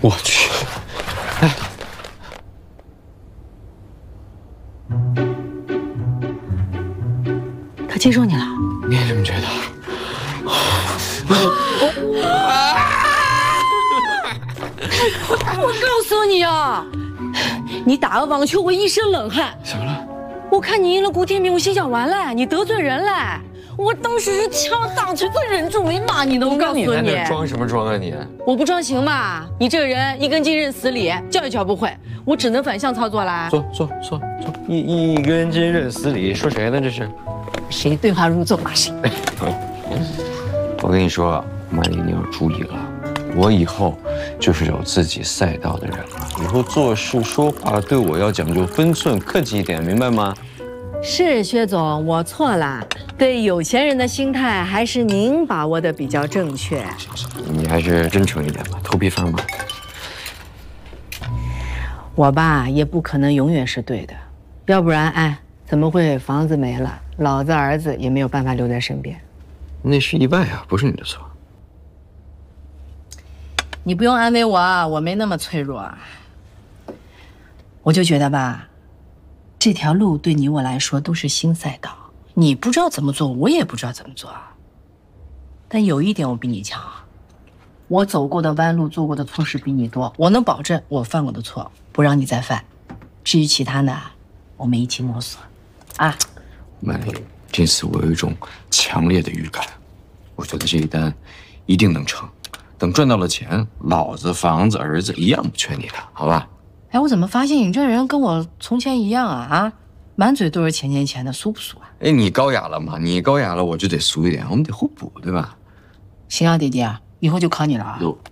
我去，哎， 他接受你了？ 你也这么觉得？ 我告诉你啊，你打个网球我一身冷汗。 怎么了？ 我看你赢了古天明，我心想完了，你得罪人了。我当时是敲大腿都忍住没骂你的。我告诉你， 你在那装什么装啊你？ 我不装行吗？你这个人一根筋认死理，教也教不会，我只能反向操作啦。 坐，一根筋认死理，说谁呢这是？ 谁对号入座骂谁。 我跟你说，曼丽，你要注意了，我以后就是有自己赛道的人了，以后做事说话对我要讲究分寸，客气一点，明白吗？ 是薛总，我错了。对有钱人的心态，还是您把握的比较正确。 你还是真诚一点吧，头皮发麻。 我吧，也不可能永远是对的，要不然，哎，怎么会房子没了，老子儿子也没有办法留在身边？ 那是意外啊，不是你的错。 你不用安慰我啊，我没那么脆弱。我就觉得吧，这条路对你我来说都是新赛道，你不知道怎么做，我也不知道怎么做。但有一点我比你强，我走过的弯路，做过的错事比你多，我能保证我犯过的错不让你再犯。至于其他的，我们一起摸索。啊， 曼丽，这次我有一种强烈的预感，我觉得这一单一定能成。等赚到了钱，老子、房子、儿子一样不缺你的，好吧？ 哎，我怎么发现你这人跟我从前一样啊？满嘴都是钱的，俗不俗啊？ 哎，你高雅了嘛？你高雅了，我就得俗一点，我们得互补，对吧？ 行啊，爹爹，以后就靠你了啊！